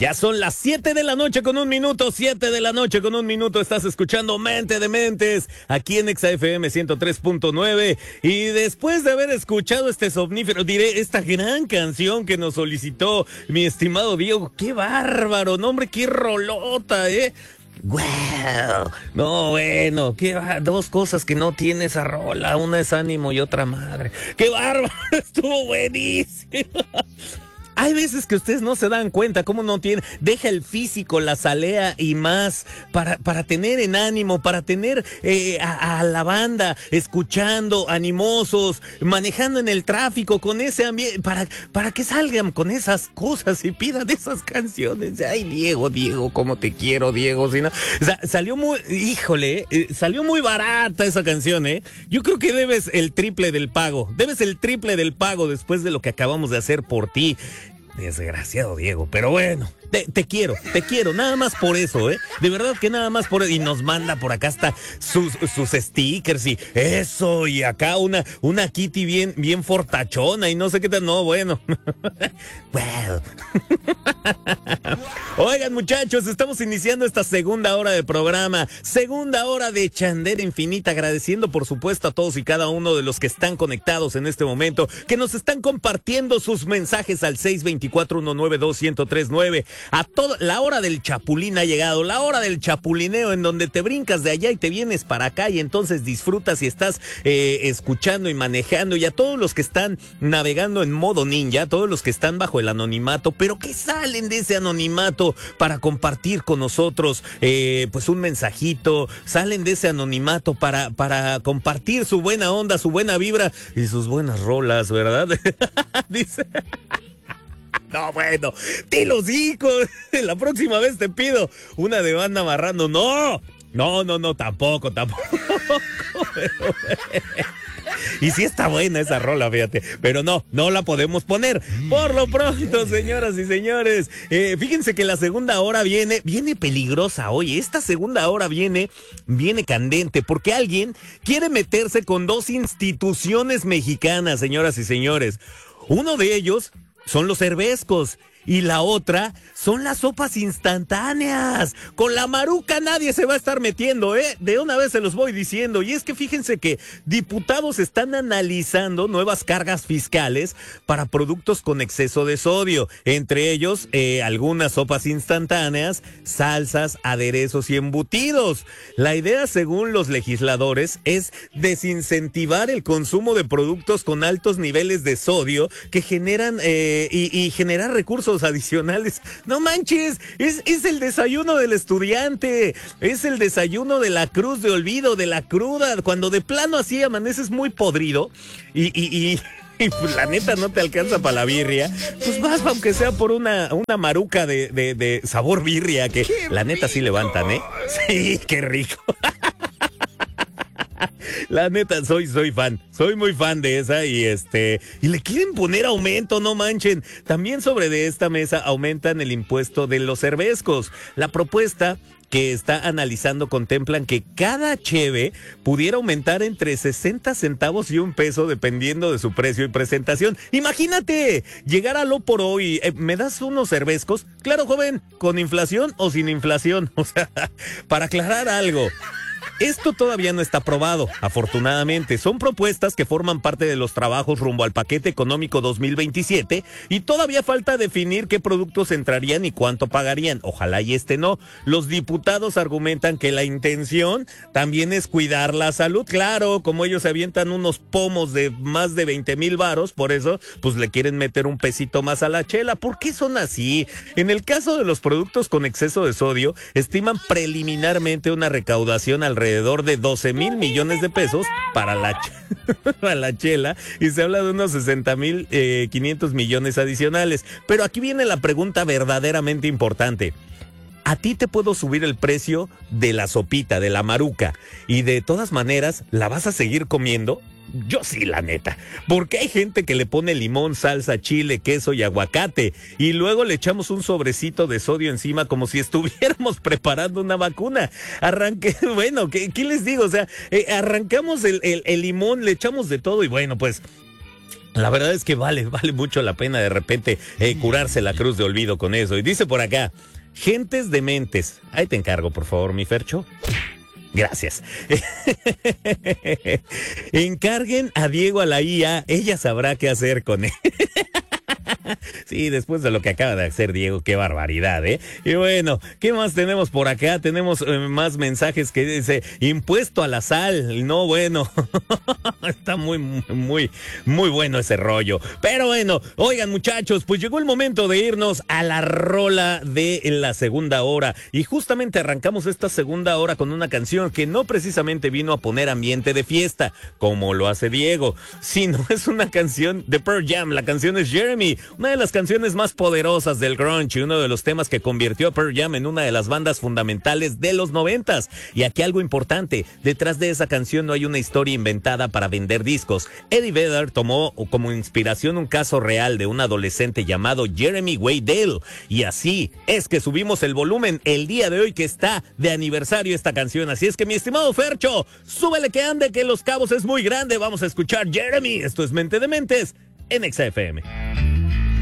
Ya son las 7 de la noche con un minuto, 7 de la noche con un minuto. Estás escuchando Mente de Mentes aquí en XFM 103.9. Y después de haber escuchado este somnífero, diré, esta gran canción que nos solicitó mi estimado Diego. ¡Qué bárbaro! No, hombre, qué rolota, ¿eh? ¡Wow! No, bueno, dos cosas que no tiene esa rola. Una es ánimo y otra madre. ¡Qué bárbaro! Estuvo buenísimo. Hay veces que ustedes no se dan cuenta cómo no tiene, deja el físico, la salea y más para tener en ánimo, para tener a la banda escuchando, animosos, manejando en el tráfico con ese ambiente, para que salgan con esas cosas y pidan esas canciones. Ay, Diego, cómo te quiero, Diego. Si no, o sea, salió muy, híjole, salió muy barata esa canción, ¿eh? Yo creo que debes el triple del pago después de lo que acabamos de hacer por ti. Desgraciado Diego, pero bueno, te quiero, nada más por eso, de verdad que nada más por eso. Y nos manda por acá hasta sus stickers y eso, y acá una Kitty bien fortachona y no sé qué tal, no, bueno. Well. Oigan, muchachos, estamos iniciando esta segunda hora de programa, segunda hora de Chandera Infinita, agradeciendo por supuesto a todos y cada uno de los que están conectados en este momento, que nos están compartiendo sus mensajes al 624-192-1039. A toda la hora del chapulín ha llegado, la hora del chapulineo, en donde te brincas de allá y te vienes para acá y entonces disfrutas y estás escuchando y manejando. Y a todos los que están navegando en modo ninja, todos los que están bajo el anonimato, pero que salen de ese anonimato para compartir con nosotros pues un mensajito, salen de ese anonimato para compartir su buena onda, su buena vibra y sus buenas rolas, ¿verdad? Dice... No, bueno, te los digo, la próxima vez te pido una de banda amarrando. No, tampoco. Y sí está buena esa rola, fíjate, pero no la podemos poner. Por lo pronto, señoras y señores, fíjense que la segunda hora viene peligrosa hoy. Esta segunda hora viene candente, porque alguien quiere meterse con dos instituciones mexicanas, señoras y señores. Uno de ellos son los cervezcos y la otra son las sopas instantáneas. Con la maruca nadie se va a estar metiendo, de una vez se los voy diciendo. Y es que fíjense que diputados están analizando nuevas cargas fiscales para productos con exceso de sodio, entre ellos algunas sopas instantáneas, salsas, aderezos y embutidos. La idea, según los legisladores, es desincentivar el consumo de productos con altos niveles de sodio que generan y generar recursos adicionales. No manches, es el desayuno del estudiante, es el desayuno de la cruz de olvido, de la cruda, cuando de plano así amaneces muy podrido y pues la neta no te alcanza para la birria, pues vas aunque sea por una maruca de sabor birria, que la neta sí levantan, Sí, qué rico. La neta, soy fan, soy muy fan de esa y le quieren poner aumento, no manchen. También sobre de esta mesa aumentan el impuesto de los cervezcos. La propuesta que está analizando contemplan que cada cheve pudiera aumentar entre 60 centavos y $1 dependiendo de su precio y presentación. Imagínate, llegar a lo por hoy, ¿me das unos cervezcos? Claro, joven, ¿con inflación o sin inflación? O sea, para aclarar algo. Esto todavía no está aprobado, afortunadamente. Son propuestas que forman parte de los trabajos rumbo al paquete económico 2027 y todavía falta definir qué productos entrarían y cuánto pagarían. Ojalá y no. Los diputados argumentan que la intención también es cuidar la salud. Claro, como ellos se avientan unos pomos de más de 20,000 varos, por eso pues le quieren meter un pesito más a la chela. ¿Por qué son así? En el caso de los productos con exceso de sodio, estiman preliminarmente una recaudación alrededor de 12,000 millones de pesos para la chela, y se habla de unos 60,500 millones adicionales. Pero aquí viene la pregunta verdaderamente importante. A ti te puedo subir el precio de la sopita, de la maruca, y de todas maneras, ¿la vas a seguir comiendo? Yo sí, la neta, porque hay gente que le pone limón, salsa, chile, queso y aguacate y luego le echamos un sobrecito de sodio encima como si estuviéramos preparando una vacuna. Bueno, ¿qué les digo? O sea, arrancamos el limón, le echamos de todo y bueno, pues La verdad es que vale mucho la pena de repente curarse la cruz de olvido con eso. Y dice por acá, gentes dementes. Ahí te encargo, por favor, mi Fercho. Gracias. Encarguen a Diego a la IA, ella sabrá qué hacer con él. Sí, después de lo que acaba de hacer Diego, qué barbaridad, ¿eh? Y bueno, ¿qué más tenemos por acá? Tenemos más mensajes que dice, impuesto a la sal, no bueno. Está muy bueno ese rollo. Pero bueno, oigan muchachos, pues llegó el momento de irnos a la rola de la segunda hora. Y justamente arrancamos esta segunda hora con una canción que no precisamente vino a poner ambiente de fiesta, como lo hace Diego, sino es una canción de Pearl Jam. La canción es Jeremy, una de las canciones más poderosas del grunge y uno de los temas que convirtió a Pearl Jam en una de las bandas fundamentales de los 90s. Y aquí algo importante, detrás de esa canción no hay una historia inventada para vender discos. Eddie Vedder tomó como inspiración un caso real de un adolescente llamado Jeremy Wade Dale. Y así es que subimos el volumen el día de hoy que está de aniversario esta canción. Así es que mi estimado Fercho, súbele que ande que Los Cabos es muy grande. Vamos a escuchar Jeremy. Esto es Mente de Mentes en XFM.